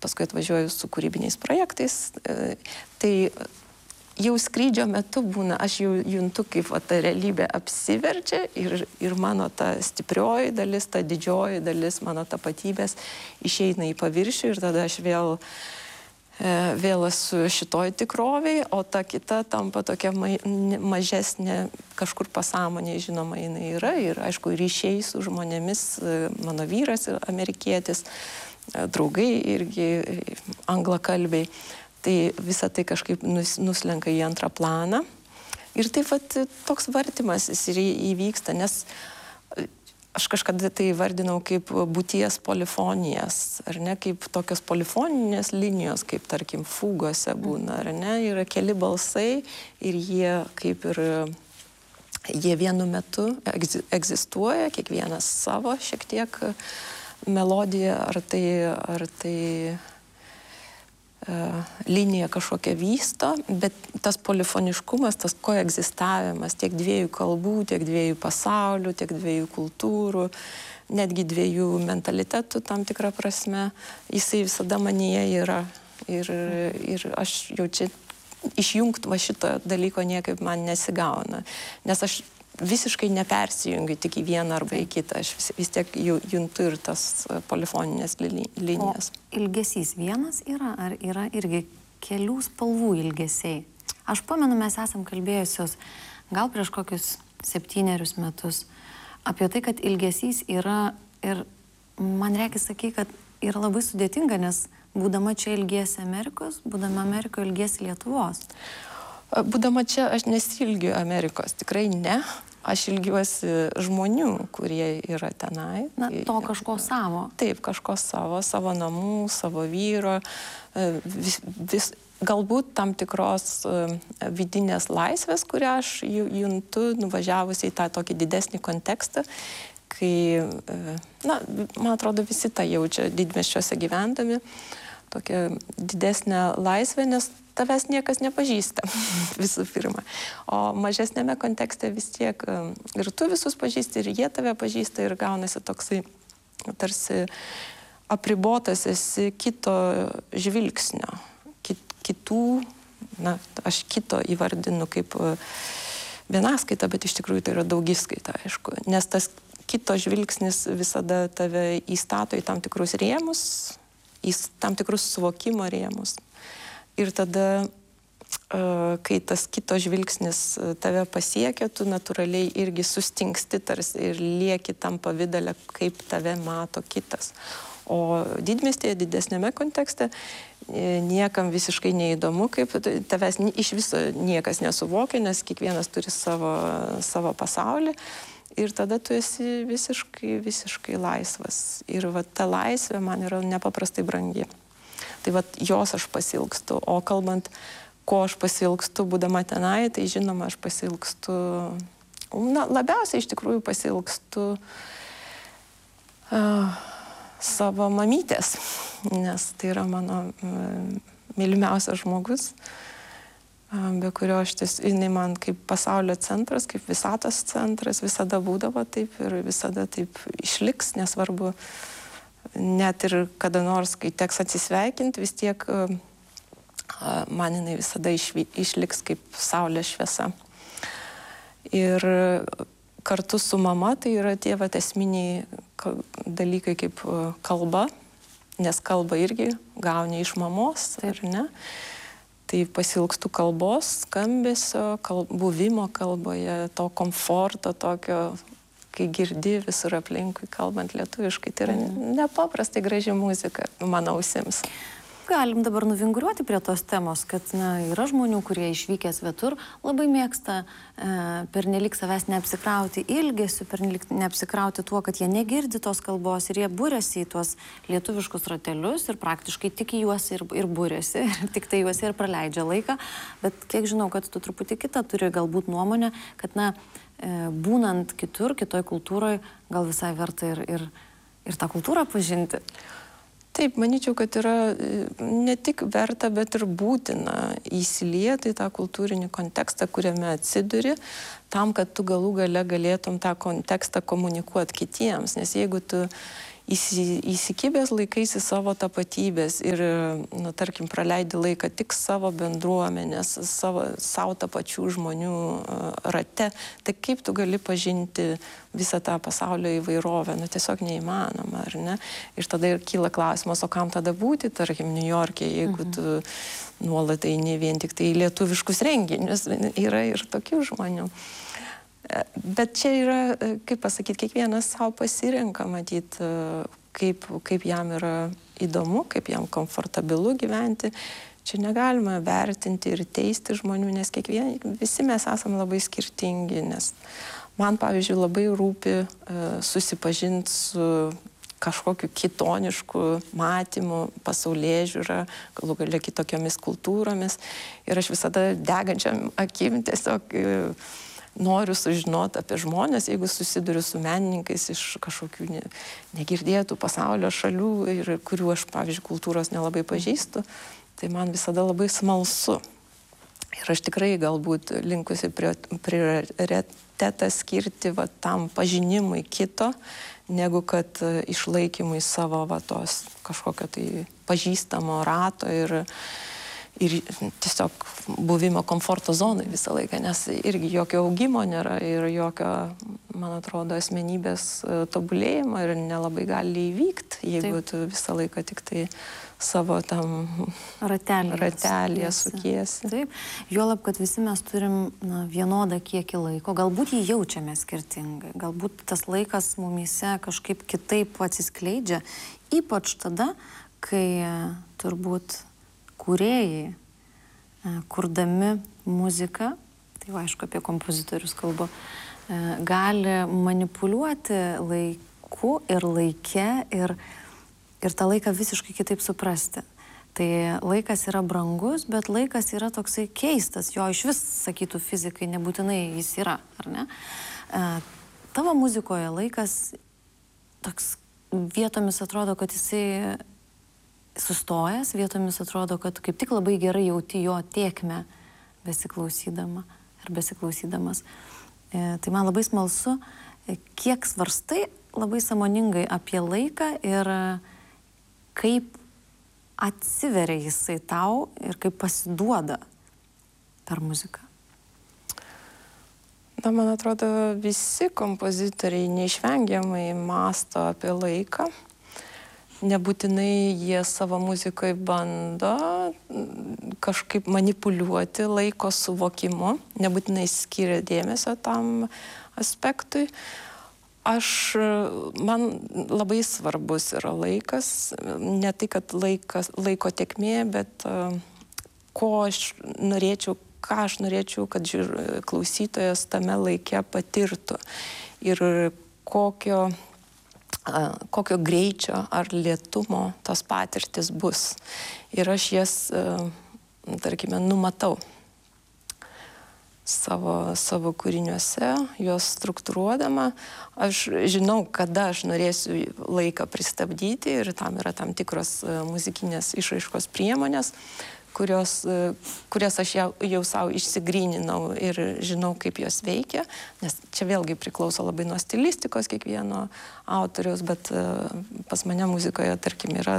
paskui atvažiuoju su kūrybiniais projektais. Tai jau skrydžio metu būna, aš jau juntu, kaip ta realybė apsiverčia ir mano ta stiprioji dalis, ta didžioji dalis mano tapatybės išeina į paviršių ir tada aš vėl esu šitoj tikroviai, o ta kita tampa tokia mažesnė, kažkur pasąmonė, žinoma, jinai yra ir, aišku, ryšiai su žmonėmis, mano vyras amerikietis, draugai irgi anglakalbiai. Tai visą tai kažkaip nuslenka į antrą planą. Ir taip pat toks vartymas jis ir įvyksta, nes aš kažkada tai vardinau kaip būties polifonijas, ar ne, kaip tokios polifoninės linijos, kaip tarkim fugose būna, ar ne, yra keli balsai ir jie kaip ir, jie vienu metu egzistuoja, kiekvienas savo šiek tiek melodiją, ar tai linija kažkokia vysto, bet tas polifoniškumas, tas koegzistavimas tiek dviejų kalbų, tiek dviejų pasaulių, tiek dviejų kultūrų, netgi dviejų mentalitetų tam tikrą prasme, jisai visada manyje yra. Ir aš jau čia išjungti va šito dalyko niekaip man nesigauna, nes aš visiškai nepersijungiu tik į vieną arba į kitą. Aš vis tiek juntu ir tas polifoninės linijas. O ilgesys vienas yra, ar yra irgi kelių spalvų ilgesiai? Aš pamenu, mes esam kalbėjusios gal prieš kokius 7 metus apie tai, kad ilgesys yra ir man reikia sakyti, kad yra labai sudėtinga, nes būdama čia ilgiesi Amerikos, būdama Amerikoje ilgiesi Lietuvos. Būdama čia aš nesilgiu Amerikos, tikrai ne. Aš ilgiuosi žmonių, kurie yra tenai. Na, to kažko savo. Taip, kažko savo namų, savo vyro. Galbūt tam tikros vidinės laisvės, kurią aš juntu, nuvažiavusi į tą tokį didesnį kontekstą, kai, na, man atrodo, visi tą jaučia didmiesčiuose gyvendami. Tokia didesnė laisvė, nes tavęs niekas nepažįsta visų pirma. O mažesnėme kontekste vis tiek ir tu visus pažįsti, ir jie tave pažįsta ir gaunasi toksai tarsi apribotas esi kito žvilgsnio. Kitų, na, aš kito įvardinu kaip vienaskaita, bet iš tikrųjų tai yra daugiskaita, aišku. Nes tas kito žvilgsnis visada tave įstato į tam tikrus rėmus, į tam tikrus suvokimo rėmus. Ir tada, kai tas kito žvilgsnis tave pasiekia, tu natūraliai irgi sustingsti tarsi ir lieki tam pavidale, kaip tave mato kitas. O didmiestyje, didesnėme kontekste, niekam visiškai neįdomu, kaip tavęs iš viso niekas nesuvokia, nes kiekvienas turi savo pasaulį. Ir tada tu esi visiškai laisvas. Ir va, ta laisvė man yra nepaprastai brangi. Tai va, jos aš pasilgstu. O kalbant, ko aš pasilgstu, būdama tenai, tai žinoma, aš pasilgstu, na, labiausiai iš tikrųjų pasilgstu savo mamytės, nes tai yra mano mylimiausias žmogus, be kurio jinai man kaip pasaulio centras, kaip visatos centras visada būdavo taip ir visada taip išliks, nesvarbu, net ir kada nors, kai teks atsisveikinti, vis tiek man jinai visada išliks kaip saulės šviesa. Ir kartu su mama tai yra tie vat esminiai dalykai kaip kalba, nes kalbą irgi gauni iš mamos, ar ne? Tai pasilgstu kalbos, skambesio, buvimo kalboje, to komforto tokio, kai girdi visur aplinkui kalbant lietuviškai. Tai yra nepaprastai graži muzika mano ausims. Galim dabar nuvinguriuoti prie tos temos, kad yra žmonių, kurie išvykę svetur labai mėgsta pernelik savęs neapsikrauti ilgesiu, pernelik neapsikrauti tuo, kad jie negirdi tos kalbos ir jie būrėsi į tuos lietuviškus ratelius ir praktiškai tik į juos ir būrėsi, tik tai juos ir praleidžia laiką. Bet kiek žinau, kad tu truputį kitą turi galbūt nuomonę, kad būnant kitur, kitoj kultūroje, gal visai verta ir tą kultūrą pažinti. Taip, manyčiau, kad yra ne tik verta, bet ir būtina įsilieti į tą kultūrinį kontekstą, kuriame atsiduri, tam, kad tu galų gale galėtum tą kontekstą komunikuoti kitiems. Nes jeigu tu įsikibęs laikaisi savo tapatybės ir, nu, tarkim, praleidi laiką tik savo bendruomenės, savo tapačių žmonių rate, tai kaip tu gali pažinti visą tą pasaulio įvairovę? Nu, tiesiog neįmanoma, ar ne? Ir tada ir kyla klausimas, o kam tada būti, tarkim, New York'e, jeigu tu nuolat eini vien tik tai lietuviškus renginius, yra ir tokių žmonių. Bet čia yra, kaip pasakyti, kiekvienas savo pasirenka, matyt, kaip jam yra įdomu, kaip jam komfortabilu gyventi. Čia negalima vertinti ir teisti žmonių, nes visi mes esame labai skirtingi, nes man, pavyzdžiui, labai rūpi susipažinti su kažkokiu kitonišku matymu, pasaulėžiūra, galų gale kitokiomis kultūromis. Ir aš visada degančiam akim tiesiog noriu sužinoti apie žmonės, jeigu susiduriu su menininkais iš kažkokių negirdėtų pasaulio šalių ir kurių aš, pavyzdžiui, kultūros nelabai pažįstu, tai man visada labai smalsu. Ir aš tikrai galbūt linkusi prioritetą skirti tam pažinimui kito, negu kad išlaikymui savo tos kažkokio tai pažįstamo rato ir tiesiog buvimo komforto zonai visą laiką, nes irgi jokio augimo nėra ir jokio, man atrodo, asmenybės tobulėjimo ir nelabai gali įvykti, jeigu tu visą laiką tik tai savo tam ratelėje sukiesi. Taip, juolab, kad visi mes turim vienodą kiekį laiko, galbūt jį jaučiame skirtingai, galbūt tas laikas mumyse kažkaip kitaip atsiskleidžia, ypač tada, kai turbūt kūrėjai, kurdami muziką, tai aišku, apie kompozitorius kalbu, gali manipuliuoti laiku ir laike ir tą laiką visiškai kitaip suprasti. Tai laikas yra brangus, bet laikas yra toksai keistas, jo iš vis, sakytų fizikai, nebūtinai jis yra, ar ne? Tavo muzikoje laikas toks vietomis atrodo, kad jisai sustojęs, vietomis atrodo, kad kaip tik labai gerai jauti jo tėkmę besiklausydama ar besiklausydamas. Tai man labai smalsu, kiek svarstai labai sąmoningai apie laiką ir kaip atsiveria jisai tau ir kaip pasiduoda per muziką. Na, man atrodo, visi kompozitoriai neišvengiamai mąsto apie laiką. Nebūtinai jie savo muzikoje bando kažkaip manipuliuoti laiko suvokimu, nebūtinai skiria dėmesio tam aspektui. Man labai svarbus yra laikas, ne tai, kad laiko tėkmė, bet ką aš norėčiau, kad klausytojas tame laike patirtų ir kokio greičio ar lėtumo tos patirtis bus. Ir aš jas, tarkime, numatau savo kūriniuose, juos struktūruodama. Aš žinau, kada aš norėsiu laiką pristabdyti ir tam yra tam tikros muzikinės išraiškos priemonės, kurias aš jau savo išsigryninau ir žinau, kaip jos veikia, nes čia vėlgi priklauso labai nuo stilistikos kiekvieno autoriaus, bet pas mane muzikoje, tarkim, yra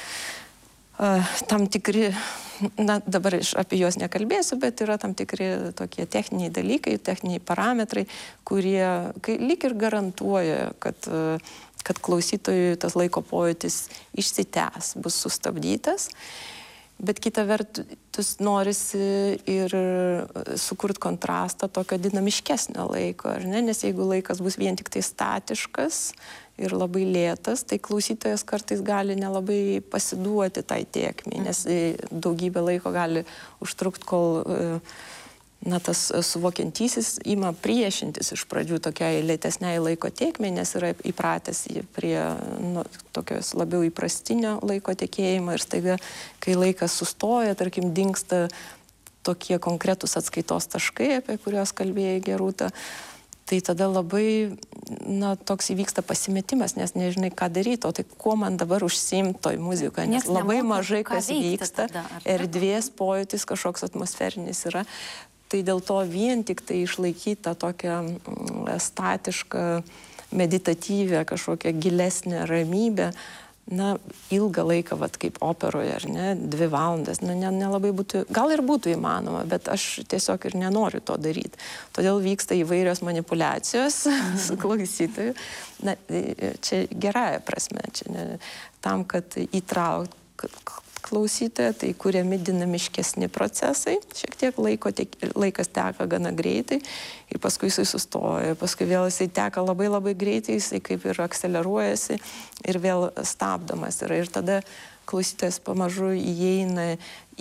tam tikri, na, dabar apie juos nekalbėsiu, bet yra tam tikri tokie techniniai dalykai, techniniai parametrai, kurie lyg ir garantuoja, kad klausytojui tas laiko pojūtis išsitęs, bus sustabdytas. Bet kita vertus norisi ir sukurti kontrastą tokio dinamiškesnio laiko, ar ne? Nes jeigu laikas bus vien tik tai statiškas ir labai lėtas, tai klausytojas kartais gali nelabai pasiduoti tai tėkmei, nes daugybę laiko gali užtrukti, kol tas suvokiantysis ima priešintis iš pradžių tokiai lėtesniai laiko tėkmei, nes yra įpratęs prie tokios labiau įprastinio laiko tekėjimo ir staiga, kai laikas sustoja, tarkim, dingsta tokie konkretūs atskaitos taškai, apie kuriuos kalbėjai, Gerūta, tai tada labai, toks įvyksta pasimetimas, nes nežinai, ką daryti, o tai kuo man dabar užsiimti toj muzikoje, nes labai mažai kas vyksta, erdvės pojūtis kažkoks atmosferinis yra. Tai dėl to vien tik tai išlaikyti tą tokią statišką meditatyvę, kažkokią gilesnę ramybę, na, ilgą laiką, vat, kaip operoje, ar ne, 2 valandas, na, nelabai būtų, gal ir būtų įmanoma, bet aš tiesiog ir nenoriu to daryti. Todėl vyksta įvairios manipulacijos su klausytoju. Na, čia gerąja prasme, čia ne, tam, kad įtraukti klausytoją, tai kuriami dinamiškesni procesai, šiek tiek laikas teka gana greitai ir paskui jisai sustoja, paskui vėl jisai teka labai labai greitai, jisai kaip ir akceleruojasi ir vėl stabdomas yra. Ir tada klausytojas pamažu įeina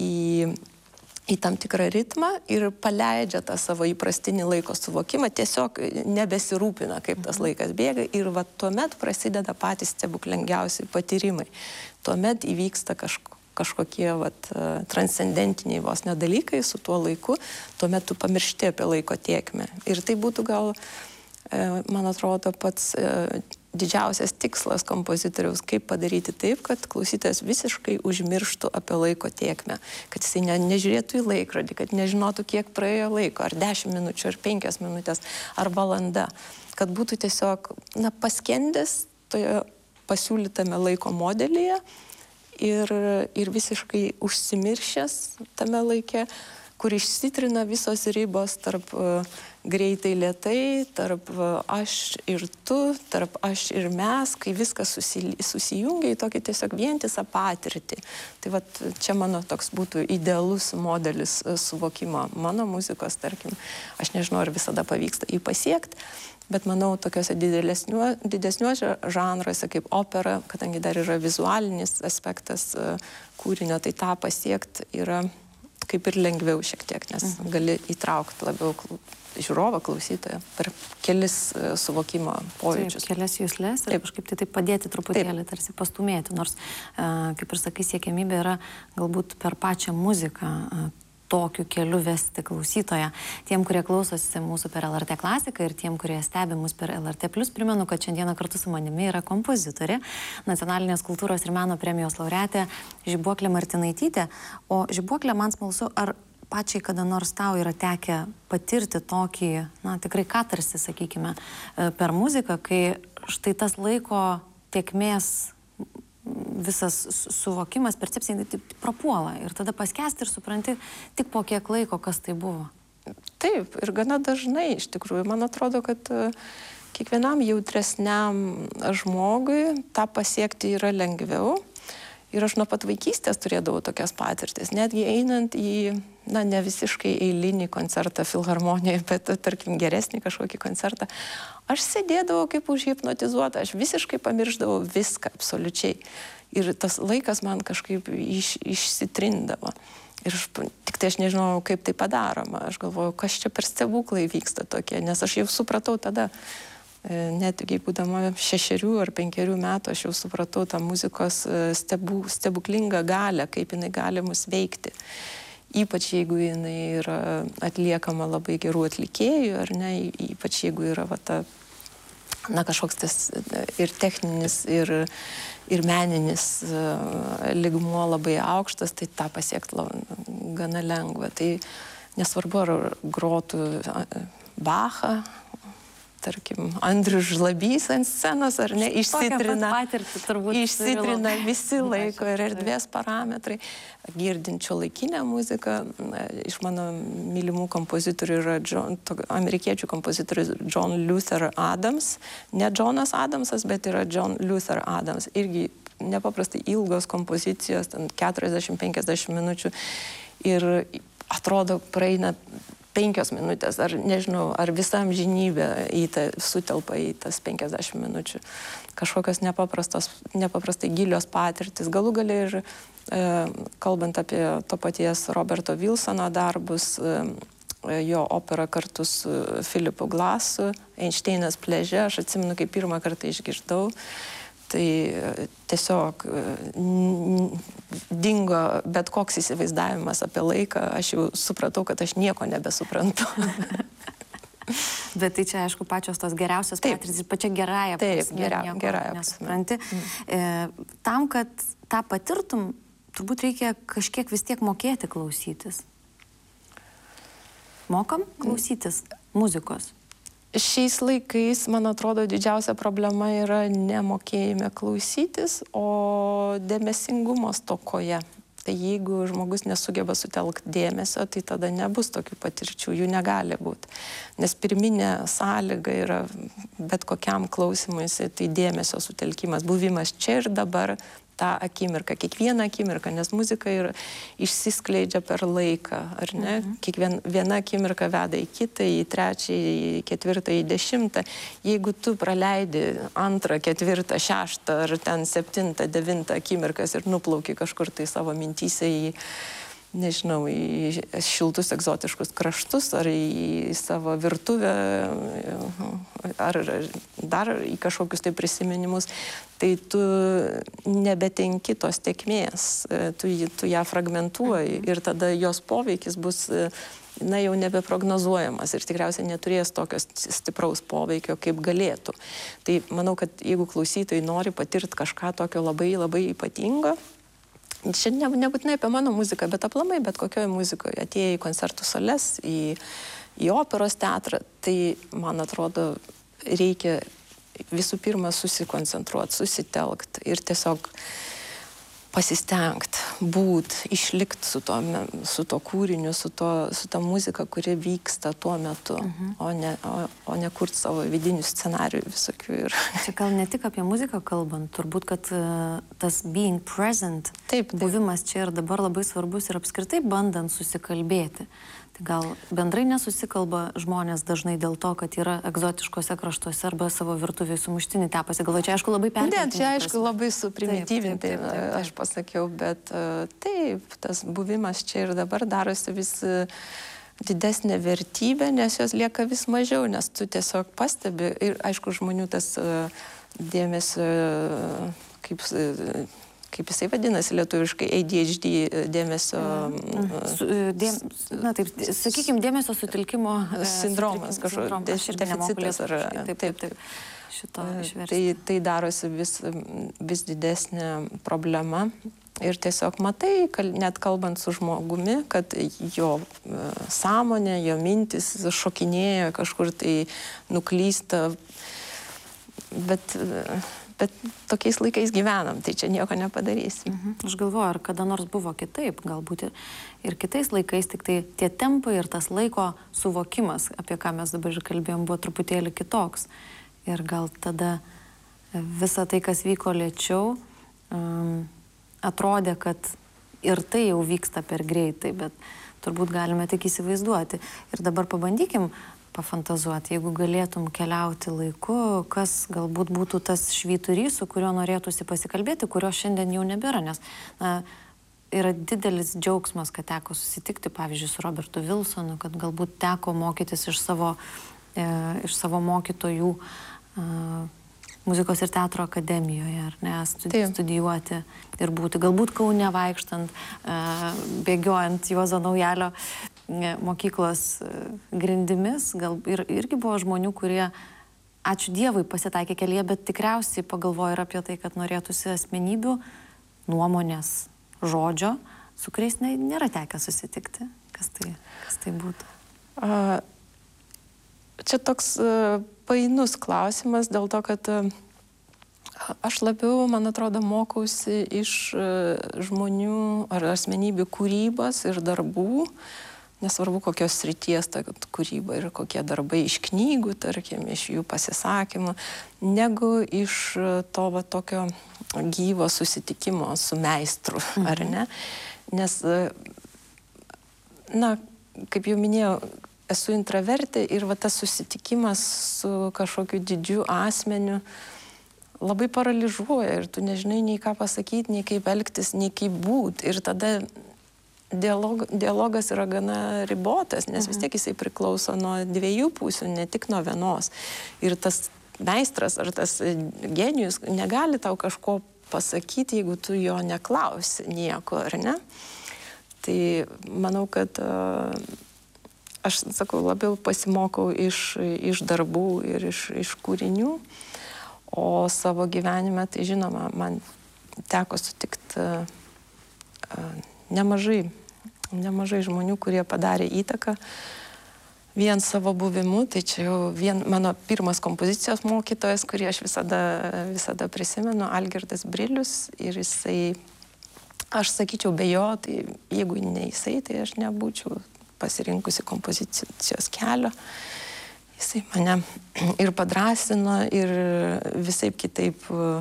į tam tikrą ritmą ir paleidžia tą savo įprastinį laiko suvokimą, tiesiog nebesirūpina, kaip tas laikas bėga ir va tuomet prasideda patys stebuklingiausi patyrimai. Tuomet įvyksta kažkokie vat, transcendentiniai vos nedalykai su tuo laiku, tuomet tu pamiršti apie laiko tėkmę. Ir tai būtų gal, man atrodo, pats didžiausias tikslas kompozitoriaus, kaip padaryti taip, kad klausytojas visiškai užmirštų apie laiko tėkmę, kad jisai nežiūrėtų į laikrodį, kad nežinotų, kiek praėjo laiko, ar 10 minučių, ar 5 minutės, ar valanda, kad būtų tiesiog paskendęs toje pasiūlytame laiko modelyje ir visiškai užsimiršęs tame laike, kur išsitrina visos ribos tarp greitai lėtai, tarp aš ir tu, tarp aš ir mes, kai viskas susijungia į tokį tiesiog vientisą patirtį. Tai vat, čia mano toks būtų idealus modelis suvokimo mano muzikos, tarkim. Aš nežinau, ar visada pavyksta jį pasiekti, bet manau, tokiuose didesniuose žanruose kaip opera, kadangi dar yra vizualinis aspektas kūrinio, tai tą pasiekti yra kaip ir lengviau šiek tiek, nes gali įtraukti labiau žiūrovą, klausytoją per kelis suvokimo pojūčius. Taip, kelias juslės ir kažkaip tai padėti truputėlį, tarsi pastumėti, nors, kaip ir sakai, siekiamybė yra galbūt per pačią muziką tokiu keliu vesti klausytoją. Tiem, kurie klausosi mūsų per LRT klasiką ir tiem, kurie stebi mus per LRT+, primenu, kad šiandieną kartu su manimi yra kompozitorė, Nacionalinės kultūros ir meno premijos laureatė Žibuoklė Martinaitytė. O Žibuoklė, man smalsu, ar pačiai kada nors tau yra tekę patirti tokį, na, tikrai katarsi, sakykime, per muziką, kai štai tas laiko tėkmės visas suvokimas, percepcija prapuola ir tada paskęsti ir supranti tik po kiek laiko, kas tai buvo. Taip, ir gana dažnai iš tikrųjų. Man atrodo, kad kiekvienam jautresniam žmogui tą pasiekti yra lengviau. Ir aš nuo pat vaikystės turėdavau tokias patirtis, netgi einant į, na, ne visiškai eilinį koncertą filharmonijoje, bet, tarkim, geresnį kažkokį koncertą. Aš sėdėdavau kaip užhipnotizuota, aš visiškai pamiršdavau viską, absoliučiai. Ir tas laikas man kažkaip išsitrindavo. Ir tik tai aš nežinau, kaip tai padaroma. Aš galvoju, kas čia per stebuklai vyksta tokie, nes aš jau supratau tada, netgi būdama 6 ar 5 metų, aš jau supratau tą muzikos stebuklingą galią, kaip jinai gali mus veikti. Ypač jeigu jinai yra atliekama labai gerų atlikėjų, ar ne, ypač jeigu yra va, ta, na, kažkoks tas ir techninis, ir meninis lygmuo labai aukštas, tai tą pasiekti gana lengva. Tai nesvarbu, ar grotų Bachą, tarkim, Andrius Žlabys ant scenos, ar ne, išsitrina visi laiko ir erdvės parametrai. Girdint šiuolaikinę muziką, iš mano mylimų kompozitorių yra amerikiečių kompozitorius John Luther Adams. Ne Jonas Adamsas, bet yra John Luther Adams. Irgi nepaprastai ilgos kompozicijos, 40-50 minučių. Ir atrodo, praeina 5 minutės, ar nežinau, ar visa amžinybė sutelpa į tas 50 minučių. Kažkokios nepaprastai gilios patirtis. Galų gale ir kalbant apie to paties Roberto Wilsono darbus, jo operą kartu su Philipu Glassu, Einšteinas pliaže, aš atsimenu, kaip pirmą kartą išgirdau. Tai tiesiog dingo bet koks įsivaizdavimas apie laiką, aš jau supratau, kad aš nieko nebesuprantu. Bet tai čia, aišku, pačios tos geriausios patirtys, pačia gerąja prasme, gerąja nesupranti. Tam, kad tą patirtum, turbūt reikia kažkiek vis tiek mokėti klausytis. Mokam klausytis muzikos? Šiais laikais, man atrodo, didžiausia problema yra nemokėjime klausytis, o dėmesingumo stokoje. Tai jeigu žmogus nesugeba sutelkti dėmesio, tai tada nebus tokių patirčių, jų negali būti. Nes pirminė sąlyga yra bet kokiam klausimuisi, tai dėmesio sutelkimas, buvimas čia ir dabar, tą akimirką, kiekvieną akimirką, nes muzika išsiskleidžia per laiką, ar ne? Viena akimirka veda į kitą, į trečią, į ketvirtą, į 10. Jeigu tu praleidi 2, 4, 6 ar ten 7, 9 akimirkas ir nuplauki kažkur tai savo mintyse į, nežinau, į šiltus egzotiškus kraštus, ar į savo virtuvę, ar dar į kažkokius tai prisiminimus, tai tu nebetenki tos tėkmės, tu ją fragmentuoji ir tada jos poveikis bus, jau nebeprognozuojamas ir tikriausiai neturės tokios stipraus poveikio, kaip galėtų. Tai manau, kad jeigu klausytojai nori patirti kažką tokio labai, labai ypatingo, čia nebūtinai apie mano muziką, bet aplamai, bet kokioje muzikoje, atėję į koncertų sales, į operos teatrą, tai, man atrodo, reikia visų pirma susikoncentruoti, susitelkti ir tiesiog pasistengti, išlikti su to kūriniu, su ta muzika, kuri vyksta tuo metu, o ne kurti savo vidinių scenarijų visokių. Čia gal ne tik apie muziką kalbant, turbūt, kad tas being present, buvimas čia ir dabar labai svarbus ir apskritai bandant susikalbėti. Tai gal bendrai nesusikalba žmonės dažnai dėl to, kad yra egzotiškose kraštuose arba savo virtuvėje sumuštinį tepasi. Galvoju, čia aišku labai perkeltinė. Ne, čia aišku labai suprimityvintai, aš pasakiau, bet taip, tas buvimas čia ir dabar darosi vis didesnė vertybė, nes jos lieka vis mažiau, nes tu tiesiog pastebi ir aišku žmonių tas dėmesio, kaip jisai vadinasi lietuviškai, ADHD dėmesio... Na taip, sakykime, dėmesio sutelkimo... Sindromas, kažkoks deficitas ar... Taip. Šito išversti. Tai darosi vis didesnė problema ir tiesiog matai, net kalbant su žmogumi, kad jo sąmonė, jo mintis šokinėja, kažkur tai nuklysta, bet tokiais laikais gyvenam, tai čia nieko nepadarysim. Aš galvoju, ar kada nors buvo kitaip, galbūt ir kitais laikais, tik tai tie tempai ir tas laiko suvokimas, apie ką mes dabar ir kalbėjom, buvo truputėlį kitoks. Ir gal tada visa tai, kas vyko lėčiau, atrodė, kad ir tai jau vyksta per greitai, bet turbūt galime tik įsivaizduoti. Ir dabar pabandykim pafantazuoti, jeigu galėtum keliauti laiku, kas galbūt būtų tas švyturys, su kuriuo norėtųsi pasikalbėti, kurio šiandien jau nebėra, nes yra didelis džiaugsmas, kad teko susitikti, pavyzdžiui, su Robertu Wilsonu, kad galbūt teko mokytis iš savo mokytojų muzikos ir teatro akademijoje, ar ne, studijuoti ir būti, galbūt Kaune vaikštant, bėgiojant Juozo Naujalio mokyklos grindimis, gal irgi buvo žmonių, kurie, ačiū Dievui, pasitaikė kelyje, bet tikriausiai pagalvojo ir apie tai, kad norėtųsi asmenybių, nuomonės, žodžio, su kuriais nėra tekę susitikti. Kas tai būtų? Čia toks painus klausimas dėl to, kad aš labiau, man atrodo, mokausi iš žmonių ar asmenybių kūrybos ir darbų, nesvarbu kokios srities ta kūryba ir kokie darbai iš knygų, tarkim, iš jų pasisakymų, negu iš to tokio gyvo susitikimo su meistru, ar ne? Nes, kaip jau minėjau, esu intravertė ir tas susitikimas su kažkokiu didžiu asmeniu labai paralyžuoja ir tu nežinai nei ką pasakyti, nei kaip elgtis, nei kaip būti. Ir tada dialogas yra gana ribotas, nes vis tiek jisai priklauso nuo dviejų pusių, ne tik nuo vienos. Ir tas meistras ar tas genijus negali tau kažko pasakyti, jeigu tu jo neklausi nieko, ar ne? Tai manau, kad aš, sakau, labiau pasimokau iš darbų ir iš kūrinių, o savo gyvenime, tai žinoma, man teko sutikti nemažai žmonių, kurie padarė įtaką vien savo buvimu, tai čia jau vien mano pirmas kompozicijos mokytojas, kurį aš visada prisimenu, Algirdas Brilius, ir jisai, aš sakyčiau, be jo, tai jeigu ne jisai, tai aš nebūčiau pasirinkusi kompozicijos kelio. Jisai mane ir padrasino, ir visaip kitaip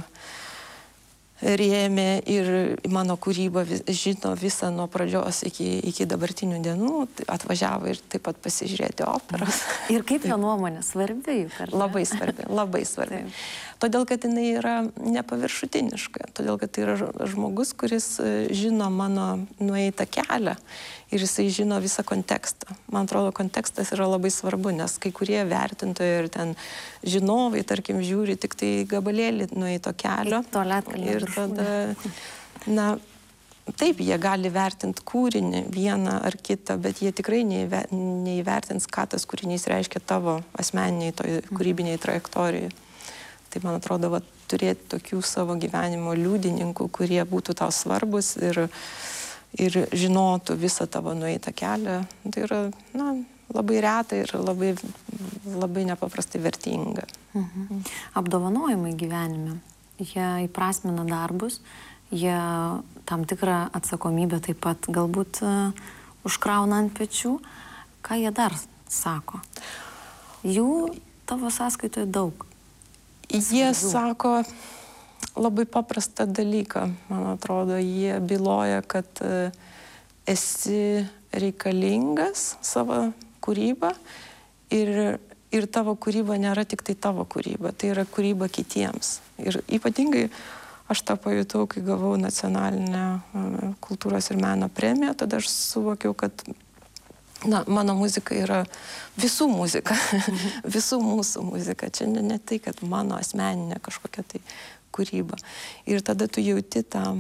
rėmė, ir mano kūrybą žino visą nuo pradžios iki dabartinių dienų, atvažiavo ir taip pat pasižiūrėti operos. Ir kaip jo nuomonė, svarbi juk, ar ne? Labai svarbi, labai svarbi. Todėl, kad jinai yra nepaviršutiniška, todėl, kad tai yra žmogus, kuris žino mano nueitą kelią ir jisai žino visą kontekstą. Man atrodo, kontekstas yra labai svarbu, nes kai kurie vertintojai ir ten žinovai, tarkim, žiūri tik tai gabalėlį nueito kelio. Ir tada, na, taip, jie gali vertinti kūrinį vieną ar kitą, bet jie tikrai neįvertins, ką tas kūrinys reiškia tavo asmeniniai toj kūrybiniai trajektorijai. Tai man atrodo, turėti tokių savo gyvenimo liudininkų, kurie būtų tau svarbus ir žinotų visą tavo nueitą kelią, tai yra, na, labai reta ir labai nepaprastai vertinga. Apdovanojimai gyvenime, jie įprasmina darbus, jie tam tikrą atsakomybę taip pat galbūt užkrauna ant pečių. Ką jie dar sako? Jų tavo sąskaitoje daug. Jie sako labai paprastą dalyką, man atrodo, jie byloja, kad esi reikalingas savo kūrybą ir tavo kūryba nėra tik tai tavo kūryba, tai yra kūryba kitiems. Ir ypatingai aš tą pajutau, kai gavau nacionalinę kultūros ir meno premiją, tada aš suvokiau, kad mano muzika yra visų muzika, visų mūsų muzika. Čia ne tai, kad mano asmeninė kažkokia tai kūryba. Ir tada tu jauti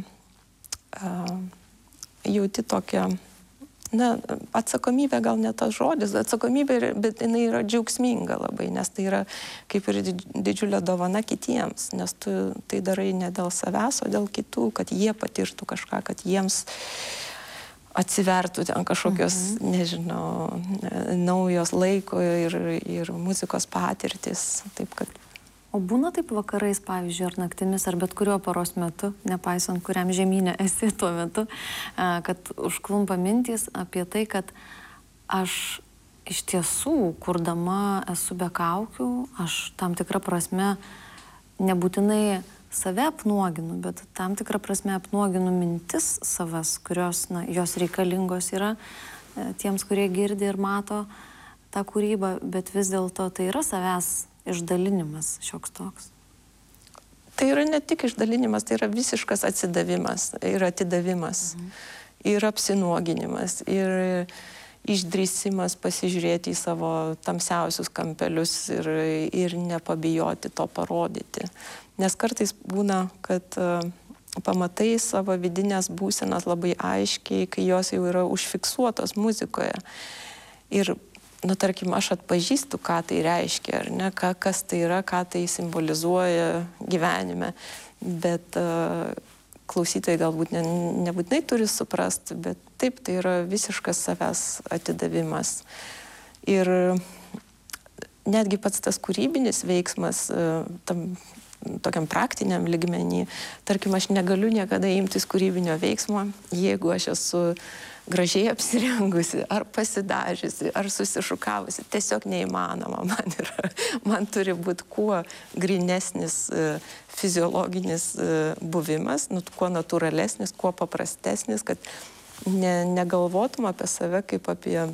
tokią, atsakomybę, gal ne tas žodis, atsakomybė, bet jinai yra džiaugsminga labai, nes tai yra kaip ir didžiulė dovana kitiems, nes tu tai darai ne dėl savęs, o dėl kitų, kad jie patirtų kažką, kad jiems atsivertų ten kažkokios, nežinau, naujos laiko ir muzikos patirtis. Taip, kad... O būna taip vakarais, pavyzdžiui, ar naktimis, ar bet kuriuo paros metu, nepaisant kuriam žemynė esi tuo metu, kad užklumpa mintys apie tai, kad aš iš tiesų, kurdama esu be kaukių, aš tam tikrą prasme nebūtinai save apnuoginu, bet tam tikrą prasme apnuoginu mintis savas, kurios, jos reikalingos yra tiems, kurie girdi ir mato tą kūrybą, bet vis dėlto tai yra savęs išdalinimas šioks toks. Tai yra ne tik išdalinimas, tai yra visiškas atsidavimas ir atidavimas, ir apsinuoginimas, ir išdrįsimas pasižiūrėti į savo tamsiausius kampelius ir nepabijoti to parodyti. Nes kartais būna, kad pamatai savo vidinės būsenas labai aiškiai, kai jos jau yra užfiksuotos muzikoje. Ir, tarkim, aš atpažįstu, ką tai reiškia, ar ne, kas tai yra, ką tai simbolizuoja gyvenime. Bet klausytojai galbūt nebūtinai turi suprasti, bet taip, tai yra visiškas savęs atidavimas. Ir netgi pats tas kūrybinis veiksmas, tokiam praktiniam lygmenį, tarkim, aš negaliu niekada imtis kūrybinio veiksmo, jeigu aš esu gražiai apsirengusi, ar pasidažiusi, ar susišukavusi. Tiesiog neįmanoma. Man turi būti kuo grynesnis fiziologinis buvimas, kuo natūralesnis, kuo paprastesnis, kad negalvotum apie save kaip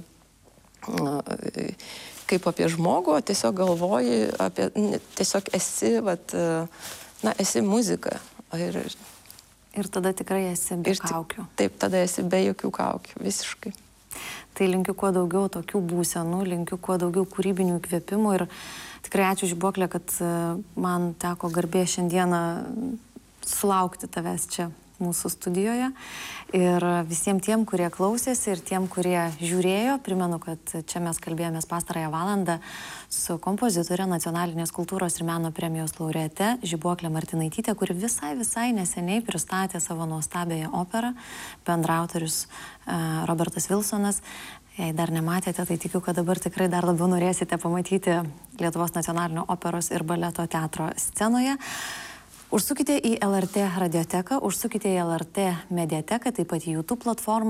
apie žmogų, o tiesiog galvoji tiesiog esi, esi muzika. Ir tada tikrai esi be kaukių. Taip, tada esi be jokių kaukių, visiškai. Tai linkiu kuo daugiau tokių būsenų, linkiu kuo daugiau kūrybinių įkvėpimų ir tikrai ačiū Žibuoklė, kad man teko garbė šiandieną sulaukti tavęs čia mūsų studijoje. Ir visiems tiem, kurie klausėsi ir tiem, kurie žiūrėjo, primenu, kad čia mes kalbėjomės pastarąją valandą su kompozitorė Nacionalinės kultūros ir meno premijos laureate Žibuoklė Martinaitytė, kuri visai neseniai pristatė savo nuostabiąją operą, bendraautorius Robertas Vilsonas. Jei dar nematėte, tai tikiu, kad dabar tikrai dar labiau norėsite pamatyti Lietuvos nacionalinio operos ir baleto teatro scenoje. Užsukite į LRT radioteką, užsukite į LRT mediateką, taip pat į YouTube platformą.